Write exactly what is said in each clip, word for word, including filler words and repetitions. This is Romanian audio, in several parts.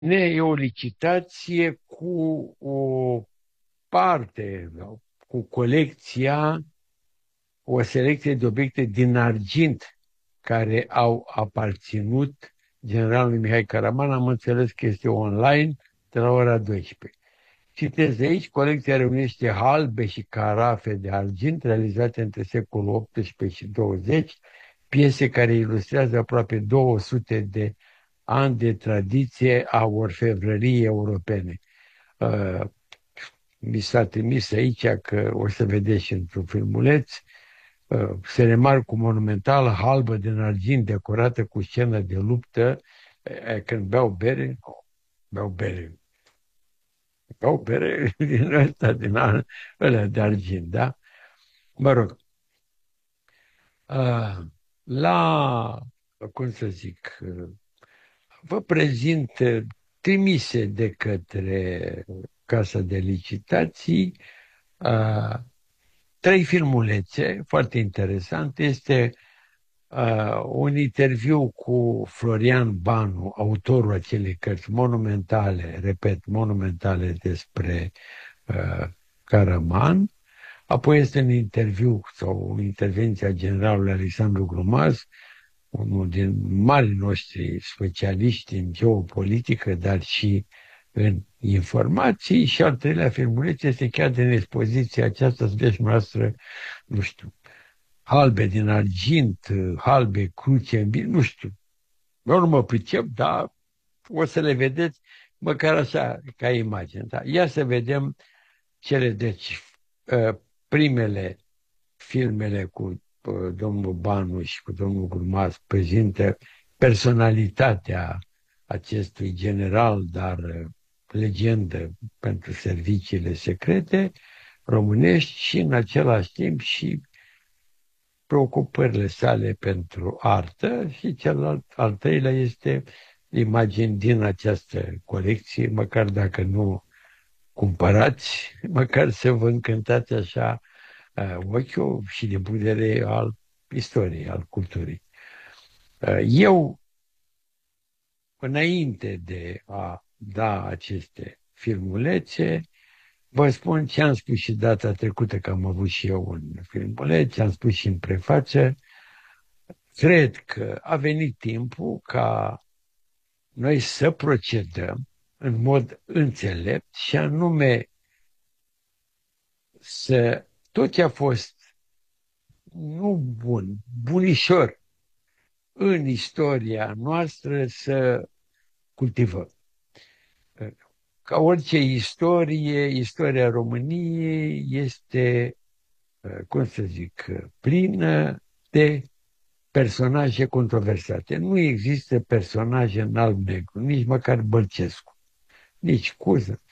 Ne, e o licitație cu o parte, cu colecția, o selecție de obiecte din argint care au aparținut generalului Mihai Caraman. Am înțeles că este online de la ora douăsprezece. Citez aici, colecția reunește halbe și carafe de argint realizate între secolul optsprezece și douăzeci, piese care ilustrează aproape două sute de ani de tradiție a orfevrăriei europene. Uh, mi s-a trimis aici că o să vedeți și într-un filmuleț, uh, se remarcă monumentală halbă din argint decorată cu scenă de luptă, uh, când beau bere, oh, beau bere, beau bere din ăsta, din ăla de argint, da? Mă rog, uh, la, cum să zic, uh, vă prezint uh, trimise de către Casa de Licitații uh, trei filmulețe foarte interesante. Este uh, un interviu cu Florian Banu, autorul acelei cărți monumentale, repet, monumentale despre uh, Caraman. Apoi este un interviu sau o intervenție a generalului Alexandru Grumaz, unul din marii noștri specialiști în geopolitică, dar și în informații. Și al treilea filmuleț este chiar din expoziția aceasta, să vedeți noastră, nu știu, halbe din argint, halbe cruce în bine, nu știu. Eu nu mă pricep, dar o să le vedeți măcar așa, ca imagine. Da? Ia să vedem cele, deci, primele filmele cu domnul Banu și cu domnul Grumaz prezintă personalitatea acestui general, dar legendă pentru serviciile secrete românești și în același timp și preocupările sale pentru artă. Și celălalt, al treilea, este imagini din această colecție, măcar dacă nu cumpărați, măcar să vă încântați așa uh, ochiul și din punct de vedere al istoriei, al culturii. Uh, eu, înainte de a da aceste filmulețe, vă spun ce am spus și data trecută, că am avut și eu un filmuleț, ce am spus și în prefață. Cred că a venit timpul ca noi să procedăm în mod înțelept și anume să tot ce a fost nu bun, bunișor în istoria noastră să cultivăm. Ca orice istorie, istoria României este, cum să zic, plină de personaje controversate. Nu există personaje în alb-negru, nici măcar Bălcescu, nici Cuză.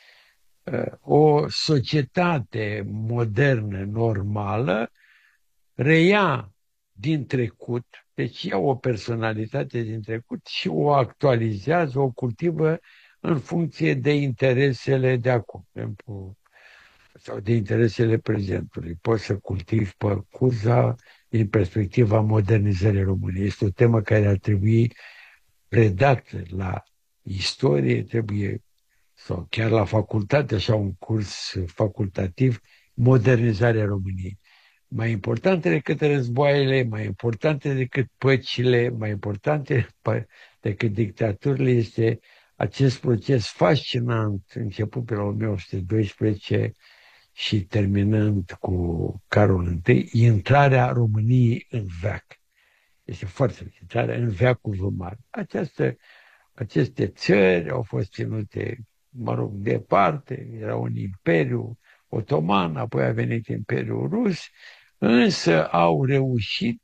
O societate modernă, normală, reia din trecut, deci ia o personalitate din trecut și o actualizează, o cultivă în funcție de interesele de acum, de exemplu, sau de interesele prezentului. Poți să cultivi pe Cuza din perspectiva modernizării României. Este o temă care ar trebui predată la istorie, trebuie, sau chiar la facultate, așa un curs facultativ, modernizarea României. Mai importante decât războaiele, mai importante decât păcile, mai importante decât dictaturile, este acest proces fascinant, început pe la o mie opt sute doisprezece și terminând cu Carol I, intrarea României în veac. Este foarte mică, intrarea în veacul mare. Această, aceste țări au fost ținute, mă rog, departe, era un imperiu otoman, apoi a venit Imperiul Rus, însă au reușit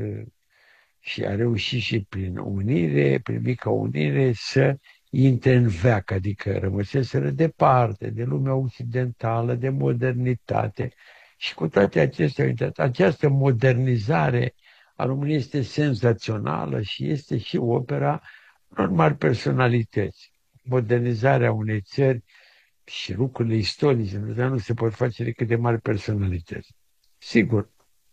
și a reușit și prin unire, prin mică unire, să intre în veac, adică rămăseseră departe de lumea occidentală, de modernitate. Și cu toate acestea, această modernizare a României este senzațională și este și opera unor mari personalități. Modernizarea unei țări și lucrurile istorice nu se pot face decât de mari personalități. Sigur,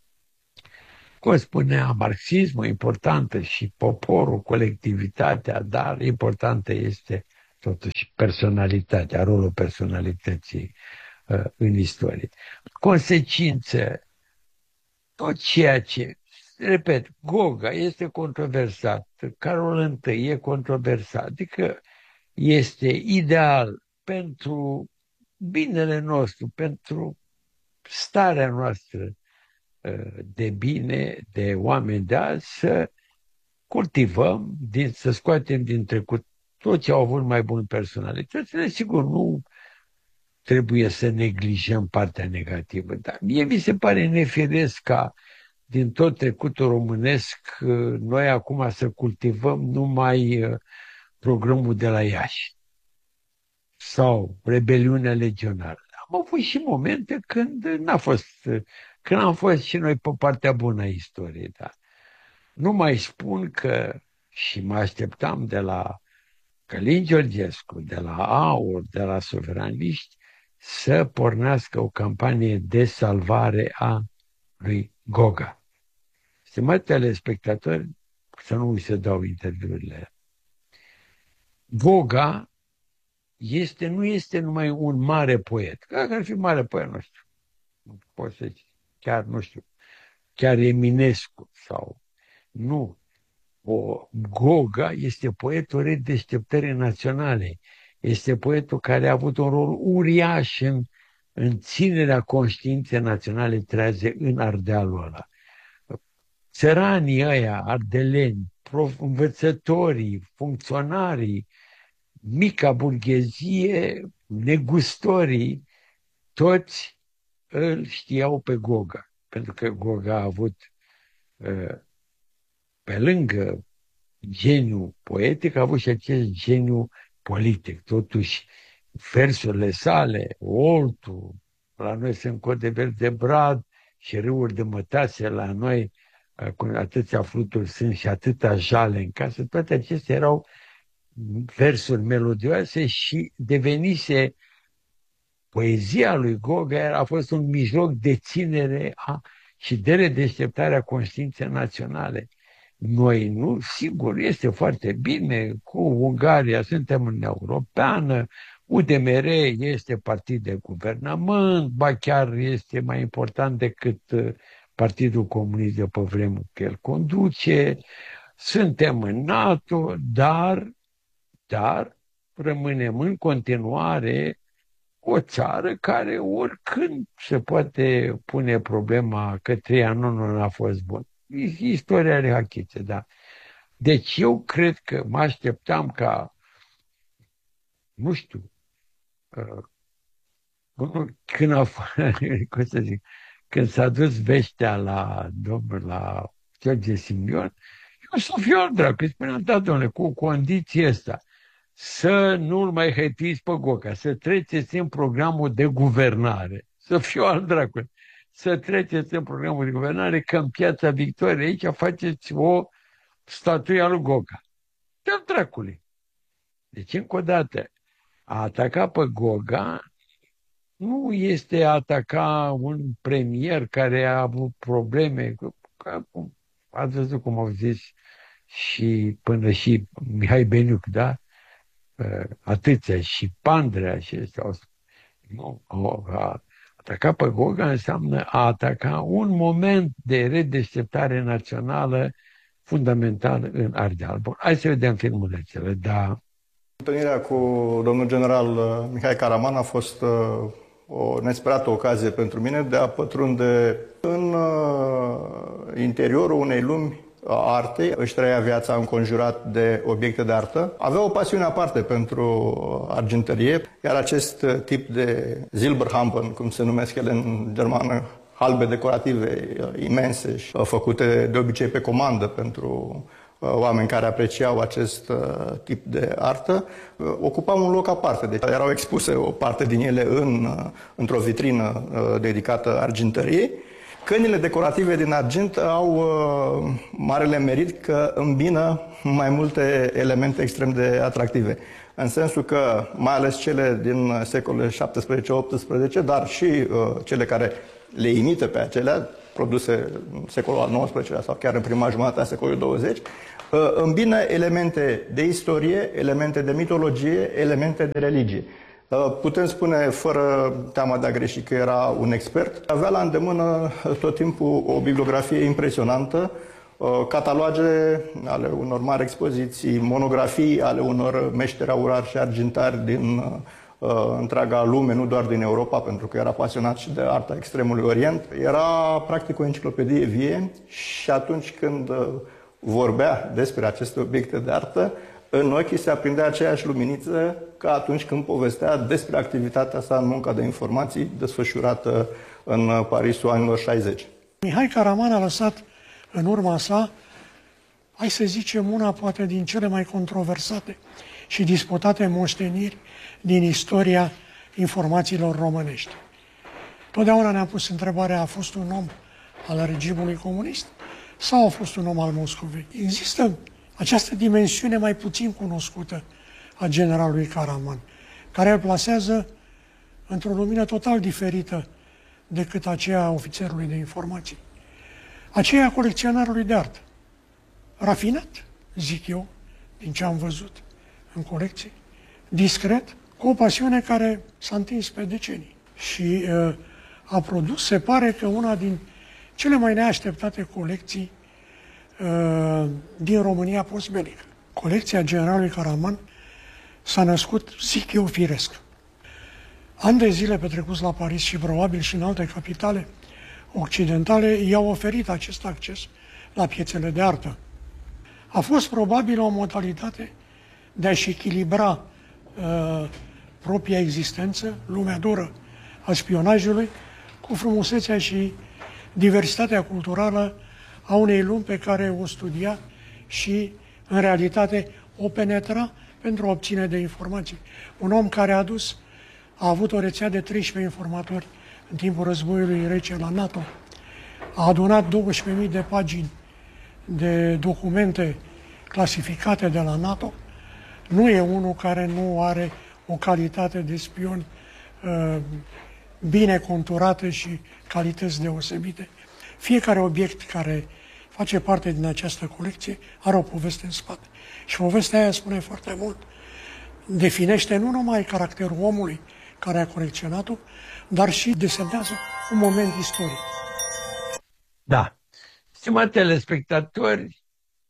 cum spunea, marxismul importantă și poporul, colectivitatea, dar importantă este totuși personalitatea, rolul personalității uh, în istorie. Consecință, tot ceea ce, repet, Goga este controversat, Carol I e controversat, adică este ideal pentru binele nostru, pentru starea noastră de bine, de oameni de azi, să cultivăm, din, să scoatem din trecut tot ce au avut mai bun personalitățile. Sigur, nu trebuie să neglijăm partea negativă, dar mie mi se pare nefiresc ca din tot trecutul românesc noi acum să cultivăm numai programul de la Iași sau rebeliunea legionară. Am avut și momente când n-a fost, când am fost și noi pe partea bună a istoriei. Da. Nu mai spun că și mă așteptam de la Călin Georgescu, de la AUR, de la suveraniști, să pornească o campanie de salvare a lui Goga. Stimați telespectatori, să nu se dau interviurile. Goga este, nu este numai un mare poet. Dacă ar fi mare poet, nu știu. Pot să zic, chiar, nu știu, chiar Eminescu sau... Nu. O, Goga este poetul redeșteptării naționale. Este poetul care a avut un rol uriaș în, în ținerea conștiinței naționale treaze în Ardealul ăla. Țăranii ăia, ardeleni, prof, învățătorii, funcționarii, mica burghezie, negustorii, toți îl știau pe Goga. Pentru că Goga a avut, pe lângă geniu poetic, a avut și acest geniu politic. Totuși, versurile sale, Oltu, la noi sunt cote verzi de brad și râuri de mătase, la noi cu atâția fluturi sunt și atâta jale în casă, toate acestea erau versuri melodioase și devenise poezia lui Goga a fost un mijloc de ținere a, și de redeșteptare a conștiinței naționale. Noi nu, sigur, este foarte bine, cu Ungaria suntem în Europeană, U D M R este partid de guvernământ, ba chiar este mai important decât Partidul Comunist de pe vremuri că el conduce, suntem în NATO, dar, dar rămânem în continuare o țară care oricând se poate pune problema că Trianon nu a fost bun. Istoria are hachițe, da. Deci eu cred că mă așteptam ca, nu știu, uh, când a cum să zic, când s-a dus veștea la domnul, la George Simion, eu să fiu al dracu, îi spuneam, da, domnule, cu condiția asta, să nu-l mai hăituiți pe Goga, să treceți în programul de guvernare, să fiu al dracu, să treceți în programul de guvernare, că în Piața Victoriei aici faceți o statuie a lui Goga. De-al dracului. Deci, încă o dată, a ataca pe Goga nu este a ataca un premier care a avut probleme, ați văzut cum au zis și până și Mihai Beniuc, da? Atâția și Pandrea și ăstea. Nu, a ataca pe Goga înseamnă a ataca un moment de redeșteptare națională fundamental în Ardeal. Bun, hai să vedem filmulețele, da. Întâlnirea cu domnul general Mihai Caraman a fost uh, o nesperată ocazie pentru mine de a pătrunde în uh, interiorul unei lumi a artei. Își trăia viața înconjurat de obiecte de artă. Avea o pasiune aparte pentru argintărie, iar acest tip de Silberhampen, cum se numesc ele în germană, halbe decorative imense și făcute de obicei pe comandă pentru oameni care apreciau acest tip de artă, ocupau un loc aparte. Deci erau expuse o parte din ele în, într-o vitrină dedicată argintăriei. Cănile decorative din argint au uh, marele merit că îmbină mai multe elemente extrem de atractive. În sensul că, mai ales cele din secolele șaptesprezece optsprezece, dar și uh, cele care le imită pe acelea, produse în secolul al nouăsprezecelea sau chiar în prima jumătate a secolului douăzeci, îmbină elemente de istorie, elemente de mitologie, elemente de religie. Putem spune, fără teama de a greși, că era un expert. Avea la îndemână tot timpul o bibliografie impresionantă, cataloage ale unor mari expoziții, monografii ale unor meșteri aurari și argintari din uh, întreaga lume, nu doar din Europa, pentru că era pasionat și de arta Extremului Orient. Era practic o enciclopedie vie și atunci când uh, vorbea despre aceste obiecte de artă, în ochii se aprindea aceeași luminiță ca atunci când povestea despre activitatea sa în munca de informații desfășurată în Parisul anilor șaizeci. Mihai Caraman a lăsat în urma sa, hai să zicem, una poate din cele mai controversate și disputate moșteniri din istoria informațiilor românești. Totdeauna ne-am pus întrebarea, a fost un om al regimului comunist sau a fost un om al Moscovei? Există această dimensiune mai puțin cunoscută a generalului Caraman, care îl plasează într-o lumină total diferită decât aceea a ofițerului de informații. Aceea a colecționarului de artă. Rafinat, zic eu, din ce am văzut în colecție, discret, cu o pasiune care s-a întins pe decenii. Și uh, a produs, se pare că una din cele mai neașteptate colecții uh, din România postbelică. Colecția generalului Caraman s-a născut, zic eu, firesc. Ani de zile petrecuți la Paris și probabil și în alte capitale occidentale i-au oferit acest acces la piețele de artă. A fost probabil o modalitate de a-și echilibra uh, propria existență, lumea dură a spionajului, cu frumusețea și diversitatea culturală a unei lumi pe care o studia și, în realitate, o penetra pentru a obține de informații. Un om care a adus, a avut o rețea de treisprezece informatori în timpul războiului rece la NATO, a adunat douăsprezece mii de pagini de documente clasificate de la NATO, nu e unul care nu are o calitate de spion uh, bine conturată și calități deosebite. Fiecare obiect care face parte din această colecție are o poveste în spate. Și povestea aia spune foarte mult. Definește nu numai caracterul omului care a colecționat-o, dar și desemnează un moment istoric. Da. Stimați telespectatori,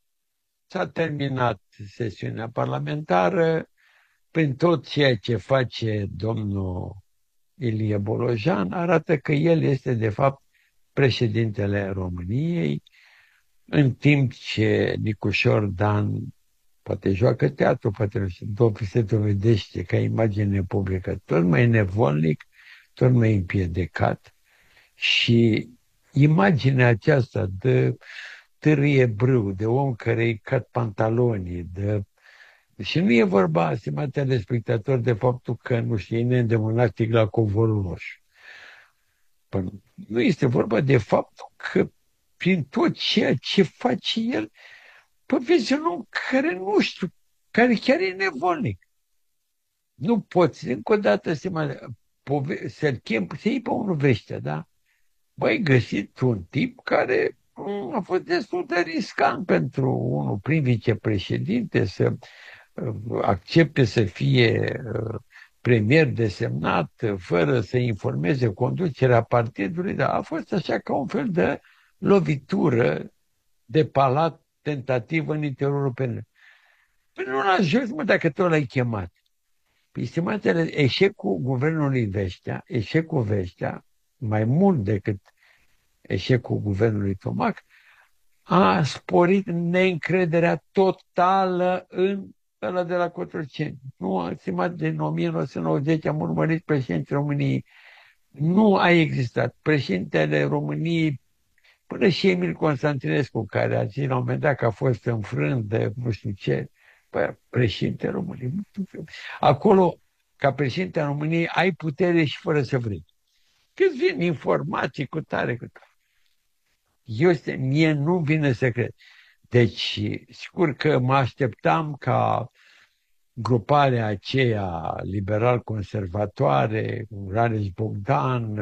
s-a terminat sesiunea parlamentară. Prin tot ceea ce face domnul Ilie Bolojan, arată că el este de fapt președintele României, în timp ce Nicușor Dan poate joacă teatru, poate se dovedește ca imagine publică tot mai nevolnic, tot mai împiedicat, și imaginea aceasta de târie brâu, de om care îi cad pantalonii, de... și nu e vorba, stimați telespectatori, de faptul că, nu știu, e neîndemânat la covorul roșu. Păi, nu este vorba de faptul că prin tot ceea ce face el, păi vezi un om care nu știu, care chiar e nevolnic. Nu poți, încă o dată, să-l chem, să iei pe unul veștea, da? Băi, găsit un tip care a fost destul de riscant pentru unul prim vicepreședinte să accepte să fie premier desemnat fără să informeze conducerea partidului, dar a fost așa ca un fel de lovitură de palat tentativă în interiorul european. Păi nu l-a jos, mă, dacă tot l-ai chemat. Păi, stimatele, eșecul guvernului Vestea, eșecul Vestea, mai mult decât eșecul guvernului Tomac, a sporit neîncrederea totală în ăla de la Cotroceni. Nu, stimat, din o mie nouă sute nouăzeci am urmărit președintele României. Nu a existat. Președintele României, până și Emil Constantinescu, care a zis la un moment dat că a fost înfrânt de nu știu ce, păi, președintele României. Acolo, ca președinte a României, ai putere și fără să vrei. Cât vin informații cu tare, cu tare. Eu, mie nu vine să cred. Deci, sigur că mă așteptam ca gruparea aceea liberal-conservatoare, Rareș Bogdan,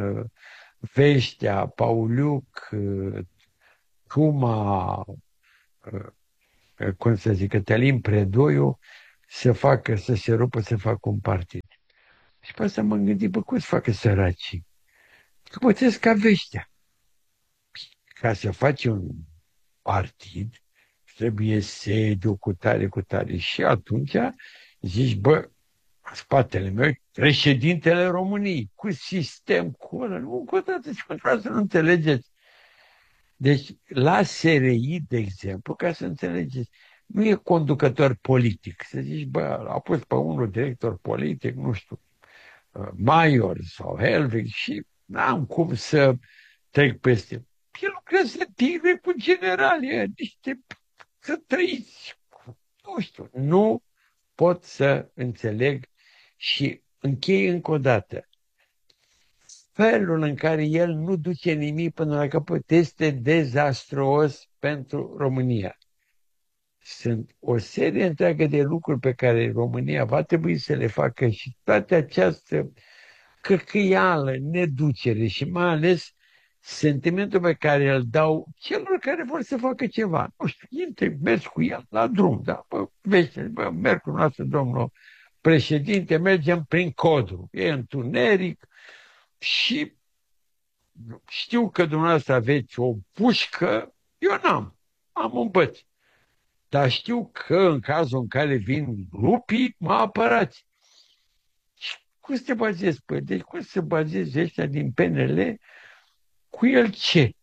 Vestea, Pauliuc, Cuma, cum să zic, Cătălin Predoiu să facă, să se rupă să facă un partid. Și pe asta m-am gândit, bă, cum să facă săracii? Că puteți ca veștea. Ca să faci un partid, trebuie sediu cu tare, cu tare. Și atunci zici, bă, în spatele meu, președintele României, cu sistem, cu ăla, nu, cu toate, și să nu înțelegeți. Deci, la S R I, de exemplu, ca să înțelegeți, nu e conducător politic. Să zici, bă, a pus pe unul director politic, nu știu, Maior sau Helvig și n-am cum să trec peste. El lucrează să tigre cu generali, niște să trăiți. Nu știu, nu pot să înțeleg și închei încă o dată. Felul în care el nu duce nimic până la capăt este dezastruos pentru România. Sunt o serie întreagă de lucruri pe care România va trebui să le facă și toate această căcăială, neducere și mai ales sentimentul pe care îl dau celor care vor să facă ceva. Nu știu, intre, mergi cu el la drum, da? Bă, vește, bă, merg cu noastră, domnul președinte, mergem prin Codru. E întuneric și știu că dumneavoastră aveți o pușcă, eu n-am, am un băț. Dar știu că în cazul în care vin lupii, mă apărați. Și cum să te bazezi pe? Deci cum să se bazezi ăștia din P N L? Cu el ce?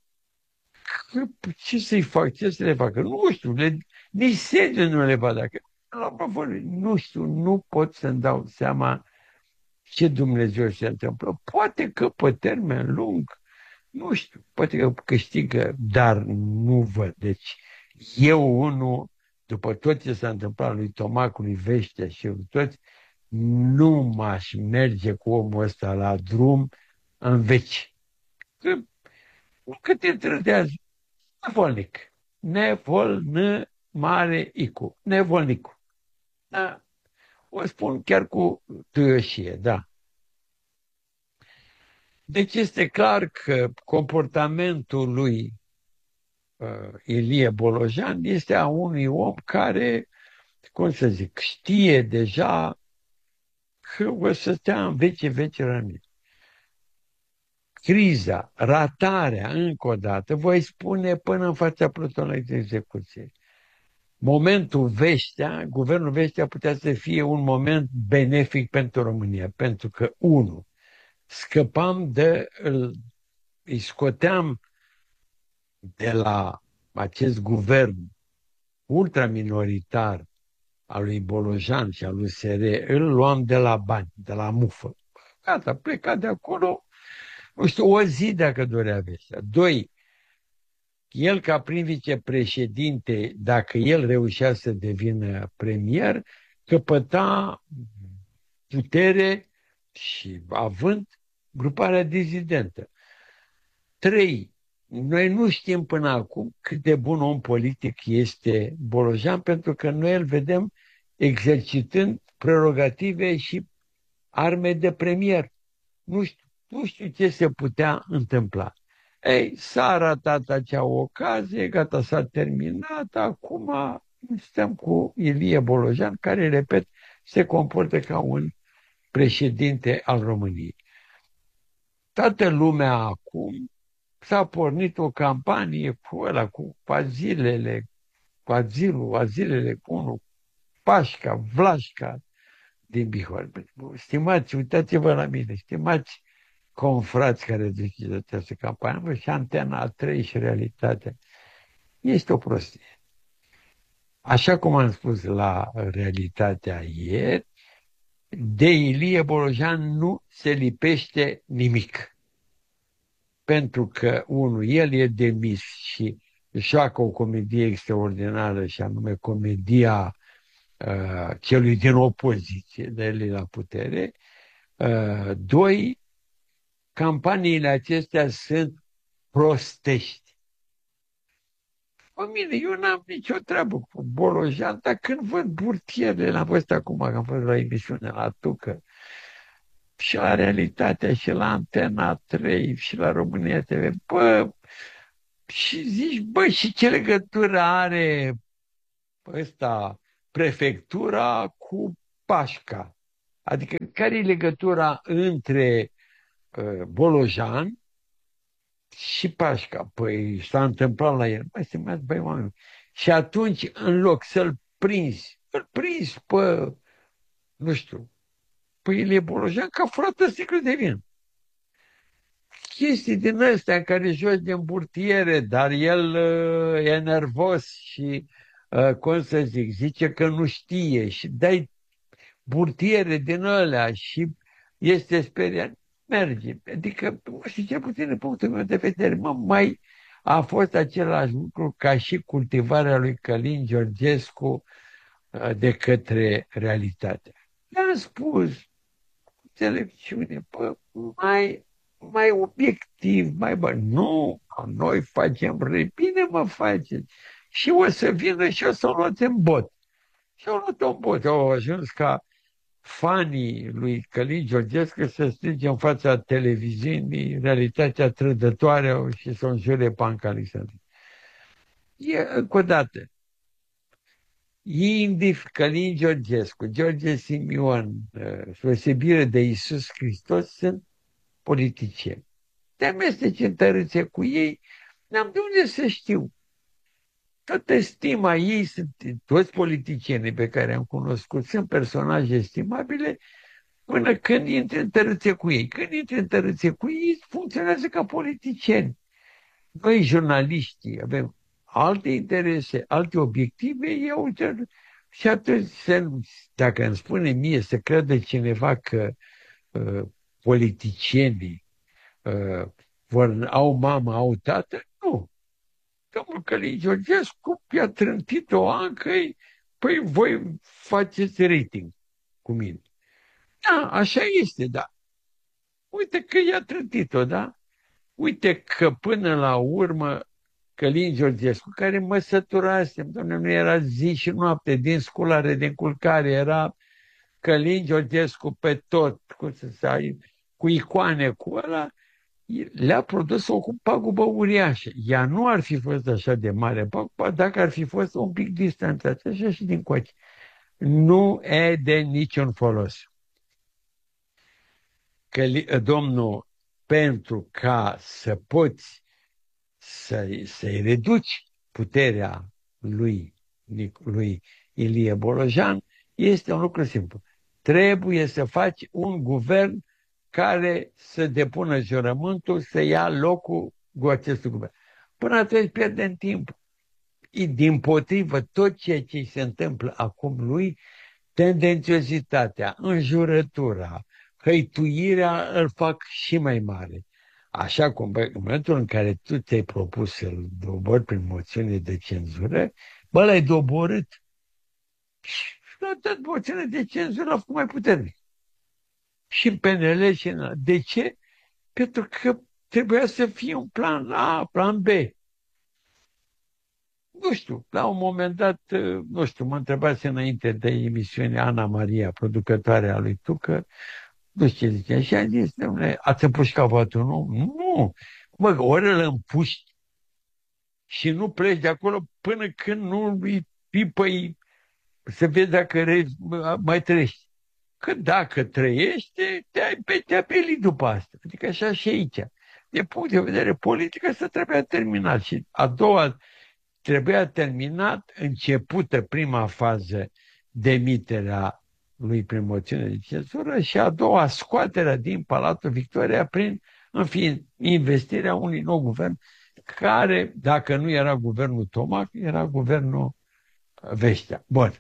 Ce să-i fac? Ce să le facă? Nu știu, le, nici sediu nu le va dacă. Nu știu, nu pot să-mi dau seama ce Dumnezeu se întâmplă. Poate că pe termen lung, nu știu, poate că câștigă, dar nu văd. Deci eu unul, după tot ce s-a întâmplat lui Tomac, lui Veștea și toți, nu m-aș merge cu omul ăsta la drum în veci. Că, că te trădează. Nevolnic. Nevol, n, mare, icu. Nevolnicul. Da. O spun chiar cu tăioșie, da. Deci este clar că comportamentul lui uh, Ilie Bolojan este a unui om care, cum să zic, știe deja că o să stea în vece vece rămâne. Criza, ratarea, încă o dată, voi spune până în fața plutonului de execuție. Momentul Veștea, guvernul Veștea putea să fie un moment benefic pentru România, pentru că, unu, scăpam de, îl, îi scoteam de la acest guvern ultraminoritar al lui Bolojan și al lui S R, îl luam de la bani, de la mufă. Gata, pleca de acolo, nu știu, o zi dacă dorea Veștea. Doi, el ca prim vicepreședinte, dacă el reușea să devină premier, căpăta putere și având gruparea dizidentă. Trei, noi nu știm până acum cât de bun om politic este Bolojan, pentru că noi îl vedem exercitând prerogative și arme de premier. Nu știu, nu știu ce se putea întâmpla. Ei, s-a ratat acea ocazie, gata, s-a terminat, acum stăm cu Ilie Bolojan, care, repet, se comportă ca un președinte al României. Toată lumea acum s-a pornit o campanie cu ăla, cu azilele, cu azilul, azilele cu unul, Pașca, Vlașca din Bihor. Stimați, uitați-vă la mine, stimați confrați care duceți această campanie, bă, și Antena trei și Realitatea. Este o prostie. Așa cum am spus la Realitatea ieri, de Ilie Bolojan nu se lipește nimic. Pentru că, unul, el e demis și joacă o comedie extraordinară, și anume comedia uh, celui din opoziție, de el la putere. Uh, doi, campaniile acestea sunt prostești. Pe mine, eu n-am nicio treabă cu Bolojan, dar când văd burtierele, l-am văzut acum, am fost la emisiune la Tucă, și la Realitatea, și la Antena trei, și la România T V, bă, și zici, bă, și ce legătură are ăsta prefectura cu Pașca. Adică care e legătura între uh, Bolojan și Pașca? Păi s-a întâmplat la el. Băi, se mai băi, oameni. Și atunci, în loc să-l prinzi, îl prinzi pe, nu știu, pe Ilie Bolojan că a furat o sticlă de vin. Chestii din astea în care joci din burtiere, dar el uh, e nervos și, uh, cum să zic, zice că nu știe și dai burtiere din alea și este speriat, merge. Adică, nu știu, cel puțin din punctul meu de vedere, mă, mai a fost același lucru ca și cultivarea lui Călin Georgescu uh, de către realitate. I-am spus, înțelepciune, bă, mai, mai obiectiv, mai bă, nu, noi facem răi, bine mă faceți. Și o să vină și o să o luați în bot. Și au luat în bot, au ajuns ca fanii lui Călin Georgescu să strige în fața televiziunii realitatea trădătoare și să înjure Panca Alexandru. E, încă o dată, Indif, Călin Georgescu, George Simion, osebire de Iisus Hristos, sunt politicieni. Te amesteci în tărâțe cu ei, n-am de unde să știu. Toată stima ei, sunt, toți politicienii pe care am cunoscut, sunt personaje estimabile până când intri în tărâțe cu ei. Când intri în tărâțe cu ei, funcționează ca politicieni. Noi, jurnaliștii, avem alte interese, alte obiective, ei au și atunci, dacă îmi spune mie să creadă cineva că uh, politicienii uh, vor, au mamă, au tată, nu. Domnul Călin Georgescu i-a trântit o ancă, păi voi faceți rating cu mine. Da, așa este, da. Uite că i-a trântit-o, da? Uite că până la urmă Călin Georgescu, care mă săturasem, doamne, nu era zi și noapte, din sculare, din culcare, era Călin Georgescu pe tot, cum să zic, cu icoane, cu ăla, le-a produs o pagubă uriașă. Ea nu ar fi fost așa de mare pagubă dacă ar fi fost un pic distanțat, așa și din coace. Nu e de niciun folos. Că, domnul, pentru ca să poți să, să-i reduci puterea lui, lui Ilie Bolojan, este un lucru simplu. Trebuie să faci un guvern care să depună jurământul, să ia locul cu acestui guvern. Până atunci pierdem timp. Dimpotrivă, tot ceea ce se întâmplă acum lui, tendențiozitatea, înjurătura, hăituirea îl fac și mai mare. Așa cum, bă, în momentul în care tu ți-ai propus să-l dobori prin moțiune de cenzură, bă, l-ai doborât. Și l-a dat moțiune de cenzură, a făcut mai puternic. Și în P N L și în... De ce? Pentru că trebuia să fie un plan A, plan B. Nu știu, la un moment dat, nu știu, mă întrebase înainte de emisiune Ana Maria, producătoarea lui Tucă, nu știu ce zicea, și a zis, dom'le, ați împușcat votul, nu? Nu! Mă, ori îl împuști și nu pleci de acolo până când nu îi pipăi să vezi dacă mai trăiești. Că dacă trăiește, te-ai pe, te pelit după asta. Adică așa și aici. De punct de vedere politic, asta trebuia terminat. Și a doua trebuia terminat, începută prima fază, demiterea lui prin moțiune de cenzură și a doua, scoaterea din Palatul Victoria prin, în fine, investirea unui nou guvern care, dacă nu era guvernul Tomac, era guvernul Vestea. Bun.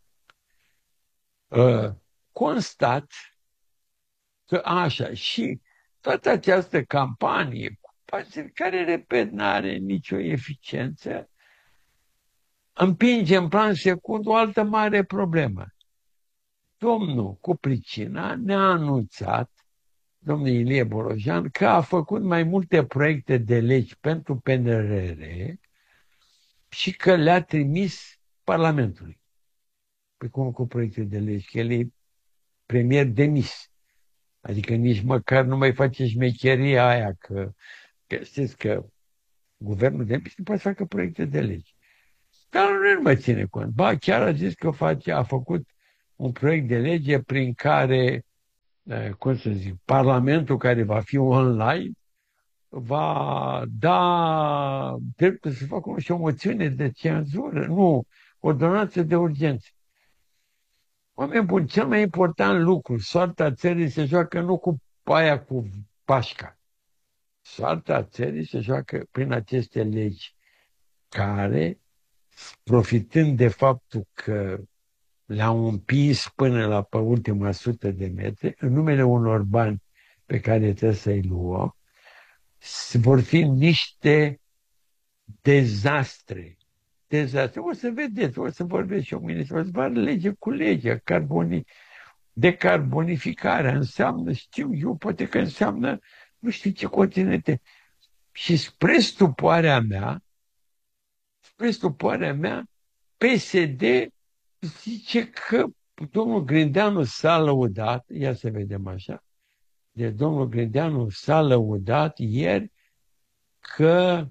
Uh, constat că așa și toată această campanie, care, repet, nu are nicio eficiență, împinge în plan secund o altă mare problemă. Domnul Cupricina ne-a anunțat, domnul Ilie Bolojan, că a făcut mai multe proiecte de legi pentru P N R R și că le-a trimis Parlamentului. Păi cum cu proiecte de legi? Că el e premier demis. Adică nici măcar nu mai face șmecheria aia că, că știți că guvernul demis nu poate să facă proiecte de legi. Dar nu mai ține cont. Ba, chiar a zis că face, a făcut un proiect de lege prin care, cum să zic, Parlamentul, care va fi online, va da dreptul să facă și o moțiune de cenzură, nu, ordonanță de urgență. Oameni buni, cel mai important lucru, soarta țării se joacă nu cu aia cu pașca. Soarta țării se joacă prin aceste legi care, profitând de faptul că le-au împins până la pe ultima sută de metri, în numele unor bani pe care trebuie să-i luăm, vor fi niște dezastre. Dezastre. O să vedeți, o să vorbesc și eu mâine, o să vă lege cu legea, carboni, decarbonificarea înseamnă, știu eu, poate că înseamnă nu știu ce continente. Și spre stupoarea mea, spre stupoarea mea, P S D zice că domnul Grindeanu s-a lăudat, ia să vedem așa, de domnul Grindeanu s-a lăudat ieri că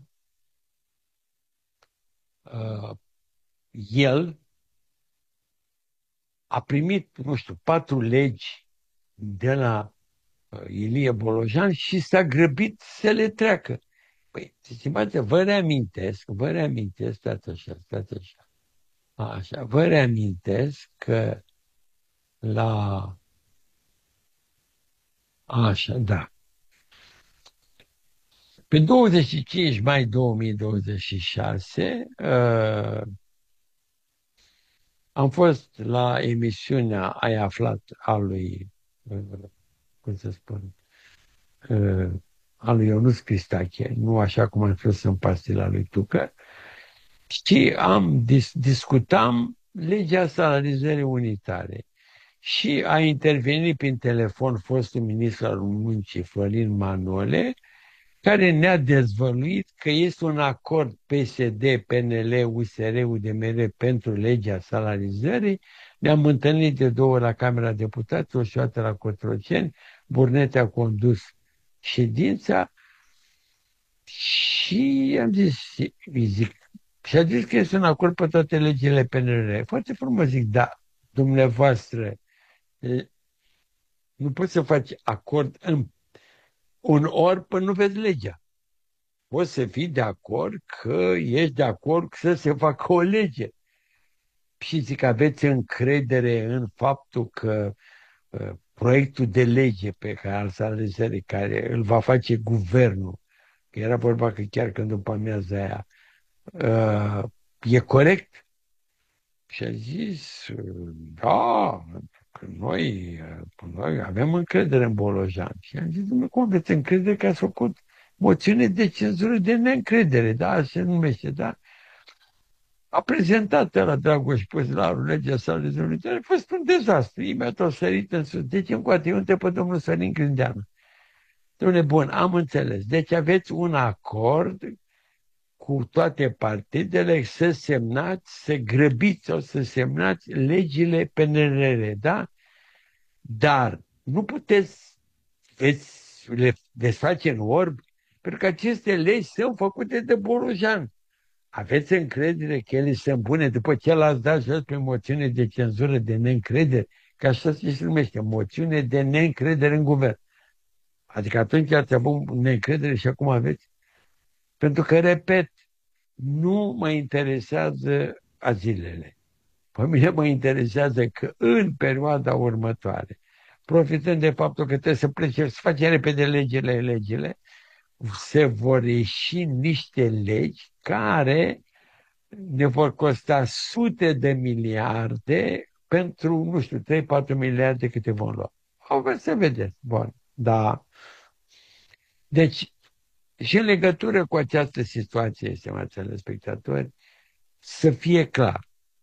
uh, el a primit, nu știu, patru legi de la uh, Ilie Bolojan și s-a grăbit să le treacă. Păi, stimați, vă reamintesc, vă reamintesc, stați așa, stați așa, așa, vă reamintesc că la, așa, da, pe douăzeci și cinci mai două mii douăzeci și șase uh, am fost la emisiunea Ai aflat a lui, uh, cum să spun, uh, a lui Ionuț Cristache, nu așa cum am fost în pastila lui Tucă, și am dis discutam legea salarizării unitare. Și a intervenit prin telefon fostul ministru al muncii, Florin Manole, care ne-a dezvăluit că este un acord P S D, P N L, U S R, U D M R pentru legea salarizării. Ne-am întâlnit de două ori la Camera Deputaților și o dată la Cotroceni. Burnete a condus ședința și am zis, zic, și a zis că este un acord pe toate legile P N R. Foarte frumos, zic, da, dumneavoastră, nu poți să faci acord în un ori până nu vezi legea. Poți să fii de acord că ești de acord să se facă o lege. Și zic, aveți încredere în faptul că uh, proiectul de lege pe care al salarizării, care îl va face guvernul, că era vorba că chiar când după amiază aia, uh, e corect? Și a zis, da, că noi, noi avem încredere în Bolojan. Și am zis, dumne, cum aveți încredere că ați făcut moțiune de cenzură de neîncredere, da, așa se numește, da? A prezentat la Dragoș Păzlaru legea salarizării unitare, a fost un dezastru, imediat au sărit în sus. Deci încoate, eu întreb pe domnul Sorin Grindeanu. Dom'le, bun, am înțeles. Deci aveți un acord cu toate partidele să semnați, să grăbiți sau să semnați legile P N R R, da? Dar nu puteți veți le desface în orb, pentru că aceste legi sunt făcute de Bolojan. Aveți încredere că ele sunt bune după ce l-ați dat jos pe moțiune de cenzură de neîncredere, că așa se numește, moțiune de neîncredere în guvern. Adică atunci ați avut neîncredere și acum aveți. Pentru că, repet, nu mă interesează azilele. Pe mine mă interesează că în perioada următoare, profitând de faptul că trebuie să plece, să facem repede legile, legile, se vor ieși niște legi care ne vor costa sute de miliarde pentru, nu știu, trei patru miliarde câte vom lua. O să vedeți. Bun. Da. Deci, și în legătură cu această situație, stimați telespectatori, să fie clar.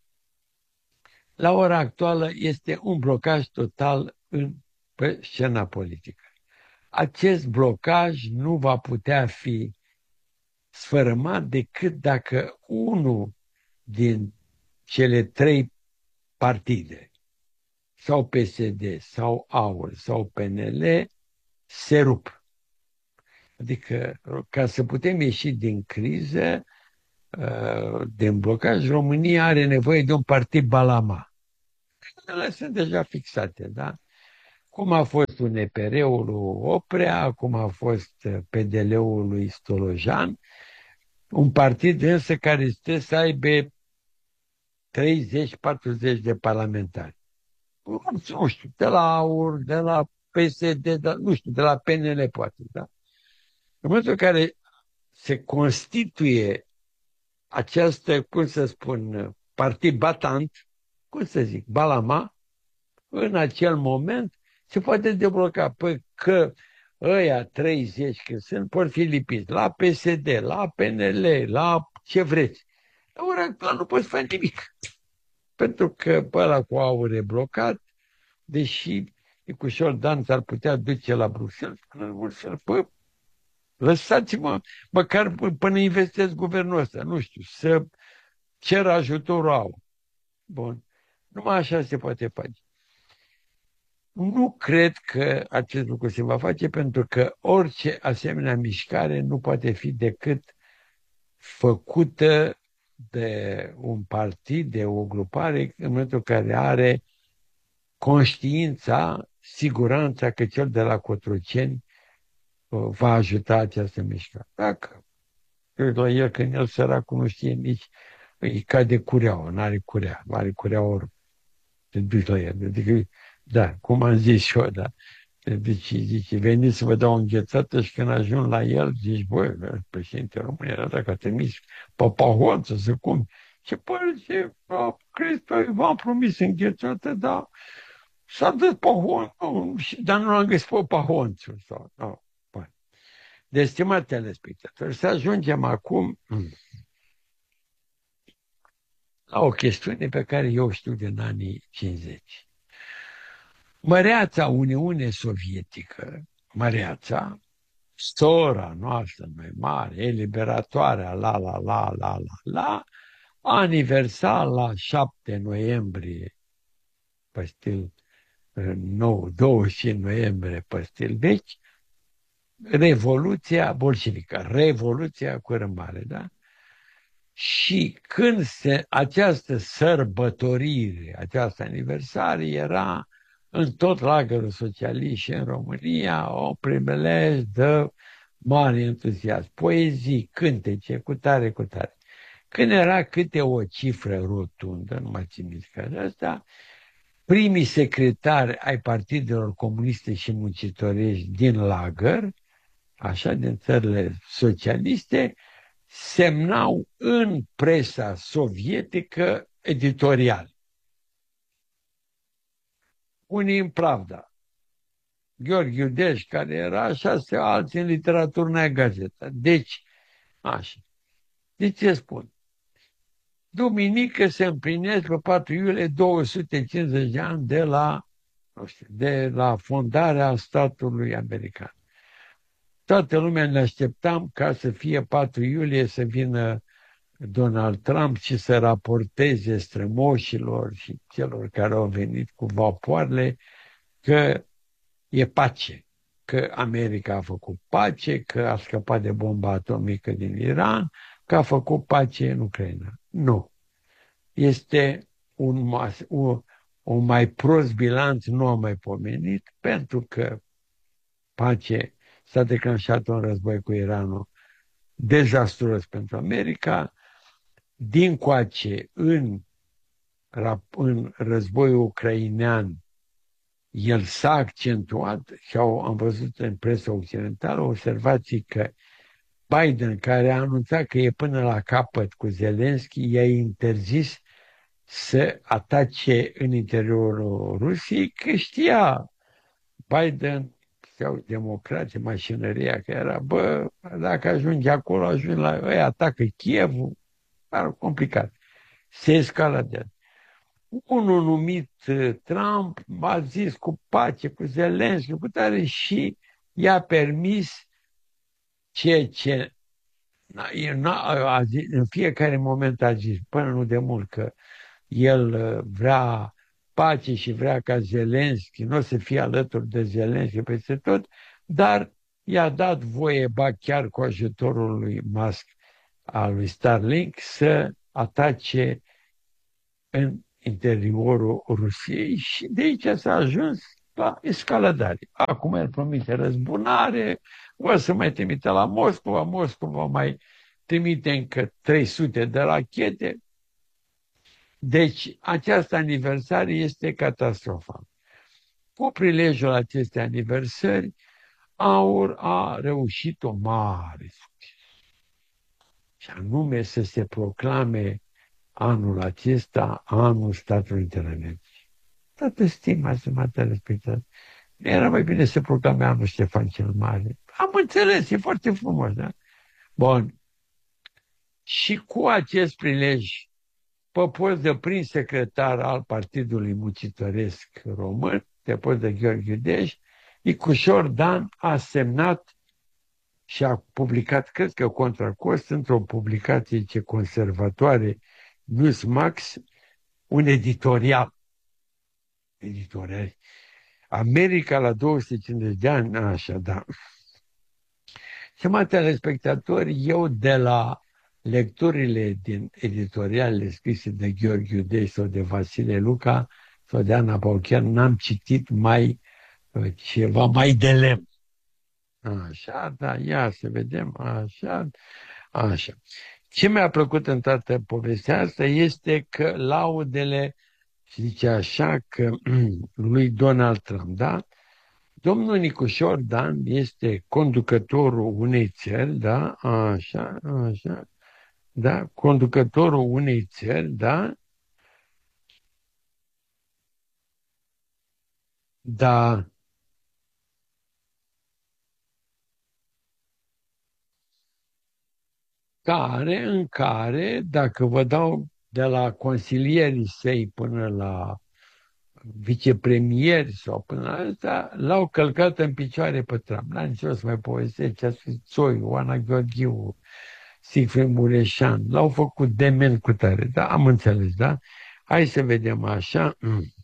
La ora actuală este un blocaj total în, pe scena politică. Acest blocaj nu va putea fi sfărâmat decât dacă unul din cele trei partide, sau P S D, sau AUR, sau P N L, se rup. Adică, ca să putem ieși din criză, din blocaj, România are nevoie de un partid Balama. Ele sunt deja fixate, da? Cum a fost un E P R-ul lui Oprea, cum a fost P D L-ul lui Stolojan, un partid însă care este să aibă treizeci patruzeci de parlamentari. Nu știu, de la AUR, de la P S D, de, nu știu, de la P N L poate, da? În momentul în care se constituie această, cum să spun, partid batant, cum să zic, Balama, în acel moment se poate debloca. Păi că ăia treizeci că sunt, pot fi lipiți la P S D, la P N L, la ce vreți. La ora actuală nu poți face nimic. Pentru că pe ăla cu aur e blocat, deși Nicușor Dan s-ar putea duce la Bruxelles, până în Bruxelles, păi, lăsați-mă, măcar până investesc guvernul ăsta, nu știu, să cer ajutorul au. Bun. Numai așa se poate face. Nu cred că acest lucru se va face, pentru că orice asemenea mișcare nu poate fi decât făcută de un partid, de o grupare, în momentul în care are conștiința, siguranța că cel de la Cotroceni va ajuta această mișcare. Dacă cred la el, când el săracul nu știe nici, îi cade cureaua, nu are curea, nu are curea ori. Te duci la el. Adică, da, cum am zis și eu, da. Deci, zice, veniți să vă dau o înghețată și când ajung la el, zici, băi, președinte România, dacă a trimis pe Pahonță să cum? Și păi, ce, crezi că v-am promis înghețată, dar s-a dat Pahonță, dar nu l-am găsit pe Pahonță. Sau, no. Deci, stimați telespectatori, să ajungem acum la o chestiune pe care eu știu din anii cincizeci. Măreața Uniune Sovietică, măreața, sora noastră mai mare, eliberatoarea, la, la, la, la, la, la, aniversar la șapte noiembrie, pe stil nou, douăzeci și cinci noiembrie, pe stil vechi, Revoluția bolșevică, Revoluția cu rămare, da? Și când se, această sărbătorire, această aniversare era în tot lagărul socialist și în România o primelej de mare entuziasm. Poezii, cântece, cu tare, cu tare. Când era câte o cifră rotundă, nu mai țin minte asta, primii secretari ai partidelor comuniste și muncitorești din lagăr, așa, din țările socialiste, semnau în presa sovietică editorial. Unii în Pravda. Gheorghe Iudeș, care era așa, se alții în Literaturna Gazeta. Deci, așa. De ce spun? Duminică se împlinesc pe patru iulie două sute cincizeci de ani de la, nu știu, de la fondarea statului american. Toată lumea ne așteptam ca să fie patru iulie, să vină Donald Trump și să raporteze strămoșilor și celor care au venit cu vapoarele că e pace, că America a făcut pace, că a scăpat de bomba atomică din Iran, că a făcut pace în Ucraina. Nu. Este un, un, un mai prost bilanț, nu am mai pomenit, pentru că pace s-a declanșat un război cu Iranul dezastruos pentru America. Dincoace, în, în războiul ucrainean, el s-a accentuat și au, am văzut în presa occidentală observații că Biden, care a anunțat că e până la capăt cu Zelensky, i-a interzis să atace în interiorul Rusiei, că știa Biden sau democrație, mașinăria, că era, bă, dacă ajunge acolo, ajunge la ei, atacă Kievul, era complicat. Se escaladează. Unul numit Trump a zis cu pace, cu Zelensky, cu tare și i-a permis ceea ce a zis, în fiecare moment a zis, până nu de mult, că el vrea pace și vrea ca Zelensky, nu o să fie alături de Zelensky peste tot, dar i-a dat voie, ba chiar cu ajutorul lui Musk, a lui Starlink să atace în interiorul Rusiei și de aici s-a ajuns la escaladare. Acum el promite răzbunare, o să mai trimite la Moscova, Moscova mai trimite încă trei sute de rachete. Deci această aniversare este catastrofală. Cu prilejul acestei aniversări, AUR a reușit o mare succes. Și anume să se proclame anul acesta anul Statelor Unite ale Americii. Toată stima, stimată respectat. Era mai bine să proclame anul Ștefan cel Mare. Am înțeles, e foarte frumos, da? Bun. Și cu acest prilej, pe post de prim secretar al Partidului Muncitoresc Român, pe post de Gheorghe Iudeș, Nicușor Dan a semnat și a publicat, cred că contra cost, într-o publicație ce conservatoare, Newsmax, un editorial. Editorial. America la două sute cincizeci de ani, așa, da. Stimate telespectatori, eu de la lecturile din editorialele scrise de Gheorghe Iudeș sau de Vasile Luca sau de Ana Pauchean, n-am citit mai ceva mai de lemn. Așa, da, ia să vedem, așa, așa. Ce mi-a plăcut în toată povestea asta este că laudele, zice așa, că lui Donald Trump, da? Domnul Nicușor Dan este conducătorul unei țări, da? Așa, așa, da? Conducătorul unei țări, da? Da. Care, în care, dacă vă dau de la consilierii săi până la vicepremieri sau până la asta, l-au călcat în picioare pe Trump. N-am nici o să mai povestesc ce a spus Țoiu, Oana Gheorghiu, Siegfried Mureșan. L-au făcut dement cu tare. Da, am înțeles, da? Hai să vedem așa.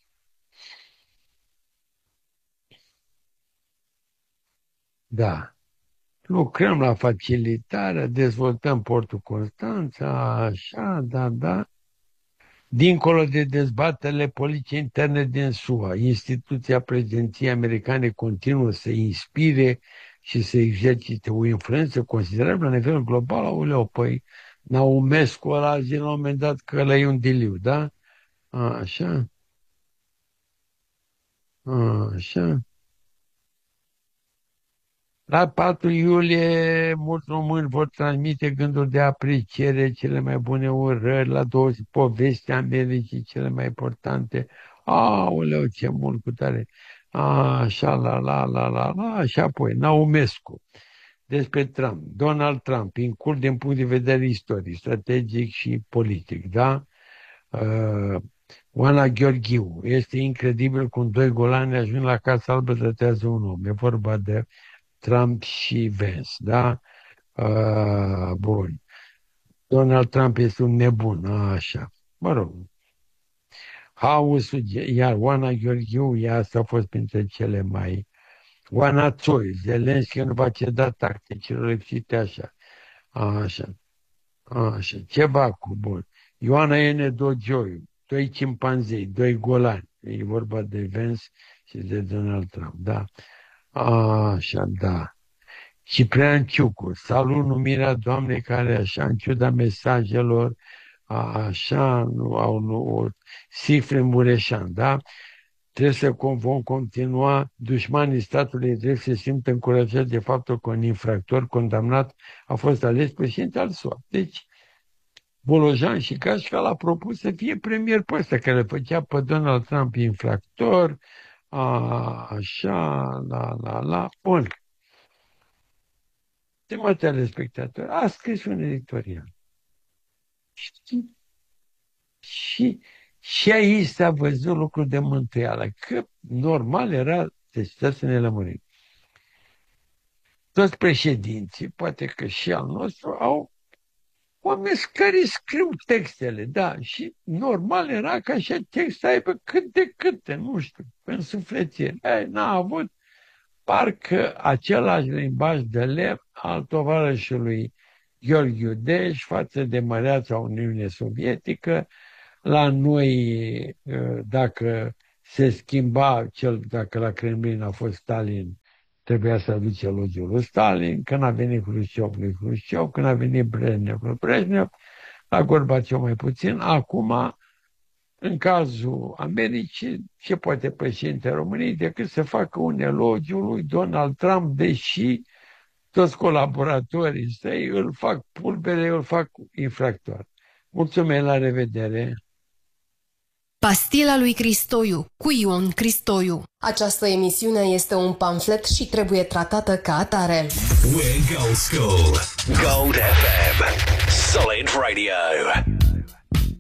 Da. Lucrăm la facilitare, dezvoltăm portul Constanța, așa, da, da. Dincolo de dezbaterile politice interne din S U A, instituția președinției americane continuă să inspire și să exercite o influență considerabilă la nivel global. Aoleu, păi, Naumescu ăla a zis la un moment dat că ăla e un diliu, da? A, așa? A, așa? La patru iulie, mulți români vor transmite gânduri de apreciere, cele mai bune urări, la două povesti Americii, cele mai importante. Aoleu, ce mult cu tare! A, așa, la, la, la, la, la, și apoi, Naumescu, despre Trump, Donald Trump, incurs din punct de vedere istoric, strategic și politic, da? Uh, Oana Gheorghiu, este incredibil cum doi golani ajung la Casa Albă, trătează un om. E vorba de Trump și Vance, da? Uh, bun. Donald Trump este un nebun, așa. Mă rog. Hausul, iar Oana Gheorghiu, ea asta a fost printre cele mai... Oana Țoi, Zelenski nu va ceda tacticilor lipsite așa. Așa. Așa. Ceva cu bun. Ioana Ene Dogioiu, doi cimpanzei, doi golani. E vorba de Vance și de Donald Trump, da? Așa, da. Ciprian Ciucu, salut numirea Doamnei care, așa, în ciuda mesajelor, așa, nu au, nu, Siegfried Mureșan, da? Trebuie să vom continua, dușmanii statului trebuie să se simtă încurajați de faptul că un infractor condamnat a fost ales președinte al S U A. Deci, Bolojan și Cașcal a propus să fie premier pe ăsta, care făcea pe Donald Trump infractor, a, așa, la, la, la, bun. Stimați telespectatori, a scris un editorial. Și, și, și aici s-a văzut lucrul de mântuială, că normal era, deci să ne lămurim. Toți președinții, poate că și al nostru, au oameni care scriu textele, da, și normal era ca așa text să aibă cât de câte, nu știu, în sufletire. Ei, n-a avut parcă același limbaj de lemn al tovarășului Gheorghe Udeș față de măreața Uniune Sovietică. La noi, dacă se schimba, cel, dacă la Kremlin a fost Stalin, trebuia să aduce elogiul lui Stalin. Când a venit Hrușciov, lui Hrușciov. Când a venit Brezhnev, lui Brezhnev. La Gorbaciov mai puțin. Acum, în cazul Americii, ce poate președintele României decât să facă un elogiu lui Donald Trump, deși toți colaboratorii săi îl fac pulbere, îl fac infractor. Mulțumesc, la revedere! Pastila lui Cristoiu, cu Ion Cristoiu. Această emisiune este un pamflet și trebuie tratată ca atare. We're Gold School. Gold F M. Solid Radio.